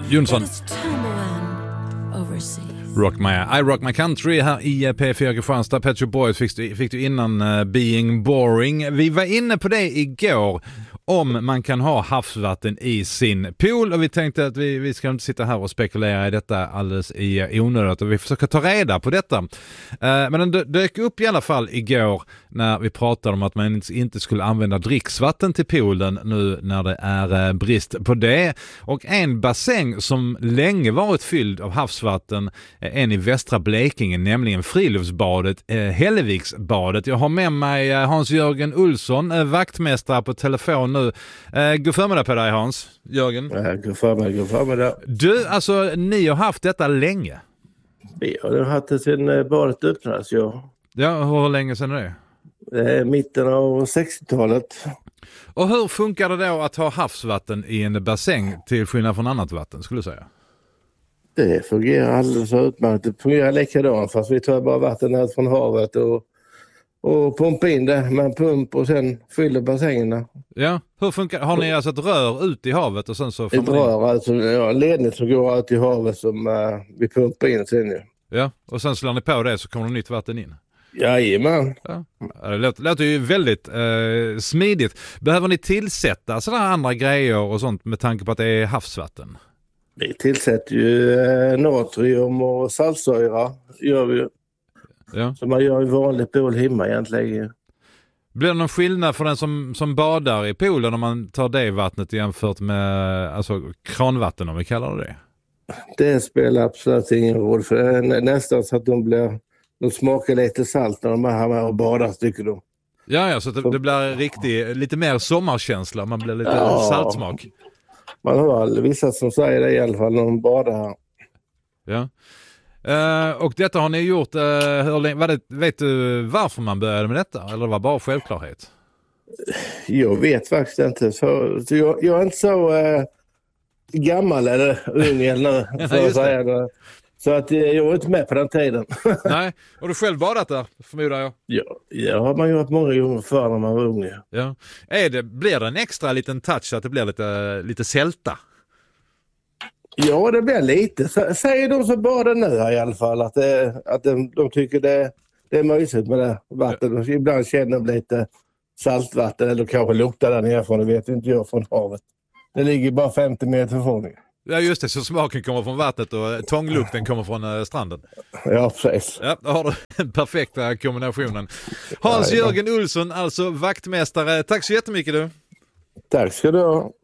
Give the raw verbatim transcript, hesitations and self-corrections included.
Jonsson. Rock my, I Rock My Country här i P fyra Kristianstad. Pet Shop Boys fick du, fick du innan uh, Being Boring. Vi var inne på det igår, om man kan ha havsvatten i sin pool, och vi tänkte att vi, vi ska inte sitta här och spekulera i detta alldeles i onödigt, och vi försöker ta reda på detta. Uh, men den dök upp i alla fall igår när vi pratade om att man inte skulle använda dricksvatten till poolen nu när det är uh, brist på det. Och en bassäng som länge varit fylld av havsvatten, en i västra Blekinge, nämligen friluftsbadet eh, Hälleviksbadet. Jag har med mig eh, Hans-Jörgen Olsson, eh, vaktmästare på telefon nu. Eh, god förmiddag på dig, Hans. Jörgen. Ja, god förmiddag, god förmiddag. Du, alltså ni har haft detta länge? Vi har haft det sedan eh, badet öppnades, ja. Ja, hur länge sedan är det? Det är mitten av sextiotalet. Och hur funkar det då att ha havsvatten i en bassäng till skillnad från annat vatten, skulle du säga? Det fungerar alldeles utmärkt. Det fungerar likadant, fast vi tar bara vatten här från havet och, och pumpar in det med en pump och sen fyller bassängerna. Ja, hur funkar, har ni alltså ett rör ut i havet och sen så... Ett rör, alltså ja, en ledning som går ut i havet som uh, vi pumpar in sen ju. Ja, och sen slår ni på det så kommer det nytt vatten in. Jajamän. Ja, det låter, låter ju väldigt eh, smidigt. Behöver ni tillsätta sådana andra grejer och sånt med tanke på att det är havsvatten? Vi tillsätter ju eh, natrium och saltsyra, gör vi ju. Ja. Som man gör i vanlig pool hemma egentligen. Blir det någon skillnad för den som, som badar i poolen om man tar det vattnet jämfört med alltså, kranvatten, om vi kallar det det? Det spelar absolut ingen roll, för det är nästan så att de blir, de smakar lite salt när de är här med och badar, tycker de. Ja, ja, så det, det blir riktigt, lite mer sommarkänsla, man blir lite ja. saltsmak. Man har vissa som säger det i alla fall när de badar här. Ja. Uh, och detta har ni gjort, uh, hur länge, var det, vet du varför man började med detta? Eller var det bara självklarhet? Jag vet faktiskt inte. Så, så jag, jag är inte så uh, gammal eller ung eller för att säga det. Så att jag är inte med på den tiden. Nej, och du själv badat där, förmodar jag? Ja, det har man gjort många gånger förr när man var ung. Ja. Är det, blir det en extra liten touch att det blir lite, lite sälta? Ja, det blir lite. Säger de som badar nu här i alla fall att, det, att de, de tycker det, det är mysigt med det vattnet. Ja. Ibland känner de lite saltvatten eller kanske luktar där nerifrån, det vet inte jag, från havet. Det ligger bara femtio meter från det. Ja, just det, så smaken kommer från vattnet och tånglukten kommer från uh, stranden. Ja, precis. Ja, då har du den perfekta kombinationen. Hans-Jörgen Olsson, alltså vaktmästare. Tack så jättemycket du. Tack ska du ha.